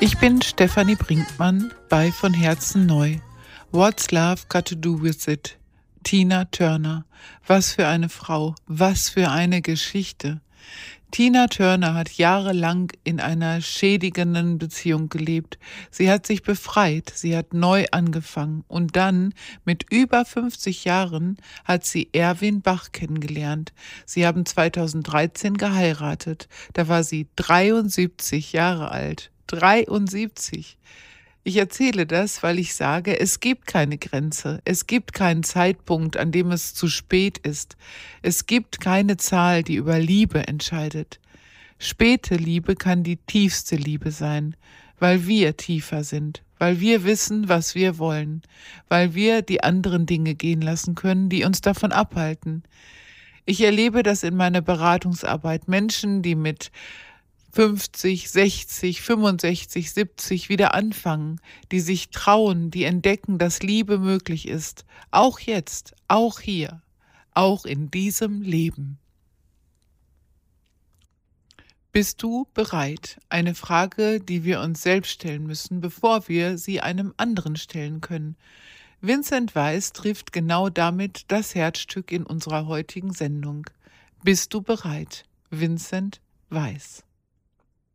Ich bin Stefanie Brinkmann bei Von Herzen neu. What's Love Got to Do with It? Tina Turner. Was für eine Frau, was für eine Geschichte. Tina Turner hat jahrelang in einer schädigenden Beziehung gelebt. Sie hat sich befreit, sie hat neu angefangen und dann, mit über 50 Jahren, hat sie Erwin Bach kennengelernt. Sie haben 2013 geheiratet. Da war sie 73 Jahre alt. 73. Ich erzähle das, weil ich sage, es gibt keine Grenze, es gibt keinen Zeitpunkt, an dem es zu spät ist. Es gibt keine Zahl, die über Liebe entscheidet. Späte Liebe kann die tiefste Liebe sein, weil wir tiefer sind, weil wir wissen, was wir wollen, weil wir die anderen Dinge gehen lassen können, die uns davon abhalten. Ich erlebe das in meiner Beratungsarbeit. Menschen, die mit 50, 60, 65, 70 wieder anfangen, die sich trauen, die entdecken, dass Liebe möglich ist. Auch jetzt, auch hier, auch in diesem Leben. Bist du bereit? Eine Frage, die wir uns selbst stellen müssen, bevor wir sie einem anderen stellen können. Vincent Weiss trifft genau damit das Herzstück in unserer heutigen Sendung. Bist du bereit? Vincent Weiss.